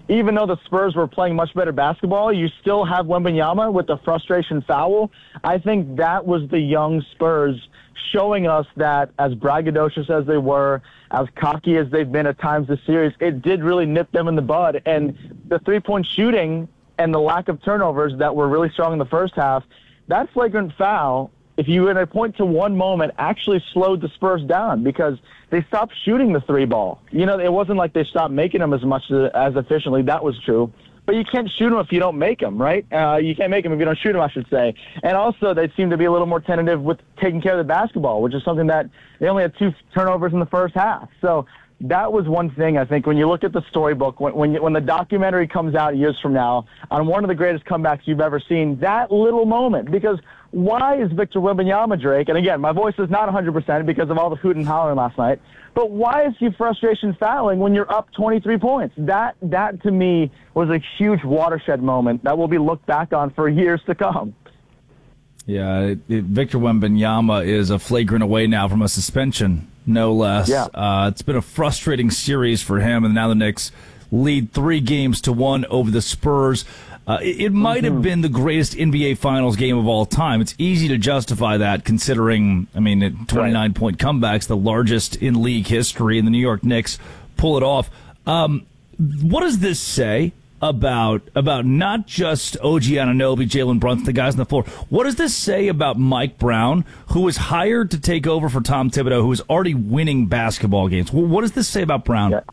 even though the Spurs were playing much better basketball, you still have Wembanyama with the frustration foul. I think that was the young Spurs showing us that, as braggadocious as they were, as cocky as they've been at times this series, it did really nip them in the bud. And the three-point shooting and the lack of turnovers that were really strong in the first half, that flagrant foul, if you were to point to one moment, actually slowed the Spurs down because they stopped shooting the three ball. You know, it wasn't like they stopped making them as much as efficiently. That was true. But you can't shoot them if you don't make them, right? You can't make them if you don't shoot them, I should say. And also, they seem to be a little more tentative with taking care of the basketball, which is something that they only had 2 turnovers in the first half. So that was one thing, I think, when you look at the storybook, when the documentary comes out years from now on one of the greatest comebacks you've ever seen, that little moment, because why is Victor Wembanyama, Drake, and again, my voice is not 100% because of all the hoot and hollering last night, but why is he frustration fouling when you're up 23 points? That to me was a huge watershed moment that will be looked back on for years to come. Yeah, Victor Wembanyama is a flagrant away now from a suspension, no less. Yeah. It's been a frustrating series for him, and now the Knicks lead 3-1 over the Spurs. It might have been the greatest NBA Finals game of all time. It's easy to justify that considering, 29-point comebacks, the largest in league history, and the New York Knicks pull it off. What does this say about not just OG Anunoby, Jalen Brunson, the guys on the floor? What does this say about Mike Brown, who was hired to take over for Tom Thibodeau, who is already winning basketball games? What does this say about Brown? Yeah.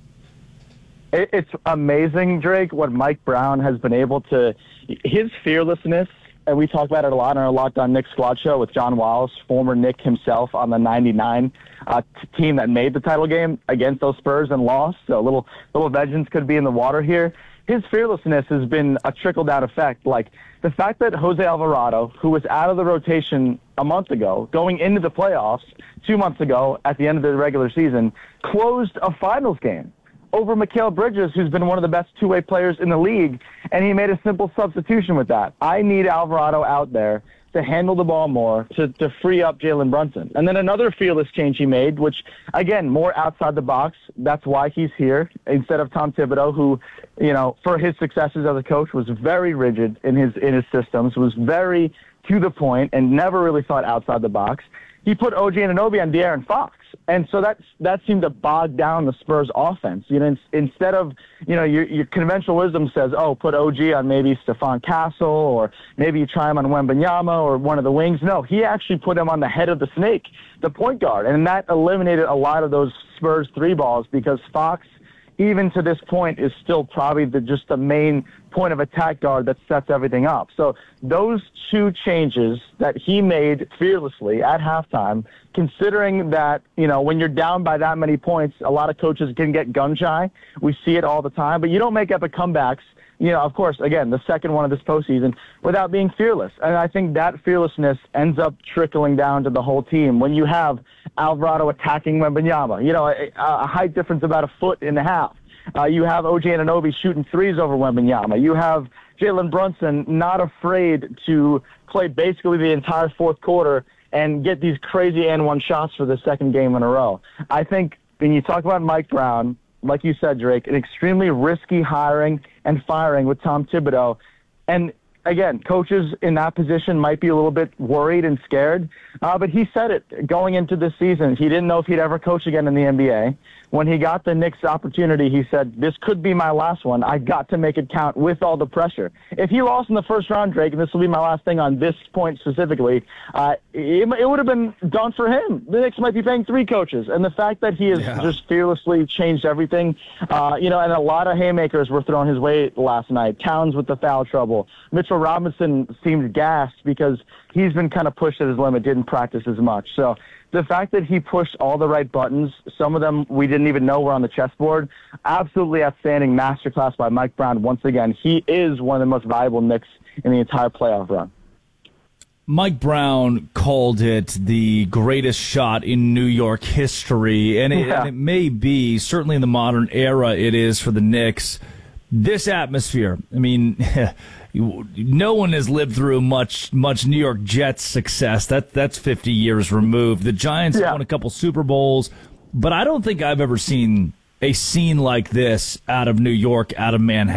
It's amazing, Drake, what Mike Brown has been able to, his fearlessness, and we talk about it a lot on our Locked On Knicks squad show with John Wallace, former Knick himself on the 99 team that made the title game against those Spurs and lost. So a little vengeance could be in the water here. His fearlessness has been a trickle-down effect. Like the fact that Jose Alvarado, who was out of the rotation a month ago, going into the playoffs 2 months ago at the end of the regular season, closed a finals game over Mikal Bridges, who's been one of the best two-way players in the league, and he made a simple substitution with that. I need Alvarado out there to handle the ball more, to free up Jalen Brunson. And then another fearless change he made, which, again, more outside the box. That's why he's here instead of Tom Thibodeau, who, for his successes as a coach was very rigid in his systems, was very to the point, and never really thought outside the box. He put OG Anunoby on De'Aaron Fox. And so that seemed to bog down the Spurs offense. Instead of, your conventional wisdom says, put OG on maybe Stephon Castle, or maybe you try him on Wembanyama or one of the wings. No, he actually put him on the head of the snake, the point guard. And that eliminated a lot of those Spurs three balls because Fox, even to this point, is still probably just the main point of attack guard that sets everything up. So those two changes that he made fearlessly at halftime, considering that, when you're down by that many points, a lot of coaches can get gun shy. We see it all the time, but you don't make epic comebacks, of course, again, the second one of this postseason, without being fearless. And I think that fearlessness ends up trickling down to the whole team. When you have Alvarado attacking Wembanyama, a height difference about 1.5 feet. You have OG Anunoby shooting threes over Wembanyama. You have Jalen Brunson not afraid to play basically the entire fourth quarter and get these crazy and one shots for the second game in a row. I think when you talk about Mike Brown, like you said, Drake, an extremely risky hiring and firing with Tom Thibodeau. And again, coaches in that position might be a little bit worried and scared, but he said it going into this season. He didn't know if he'd ever coach again in the NBA. When he got the Knicks opportunity, he said, this could be my last one. I got to make it count with all the pressure. If he lost in the first round, Drake, and this will be my last thing on this point specifically, it would have been done for him. The Knicks might be paying 3 coaches. And the fact that he has just fearlessly changed everything, and a lot of haymakers were thrown his way last night. Towns with the foul trouble. Mitchell Robinson seemed gassed because he's been kind of pushed at his limit, didn't practice as much. So the fact that he pushed all the right buttons, some of them we didn't even know were on the chessboard, absolutely outstanding masterclass by Mike Brown. Once again, he is one of the most valuable Knicks in the entire playoff run. Mike Brown called it the greatest shot in New York history, and it may be, certainly in the modern era, it is for the Knicks. This atmosphere, no one has lived through much New York Jets success. That's 50 years removed. The Giants have won a couple Super Bowls, but I don't think I've ever seen a scene like this out of New York, out of Manhattan.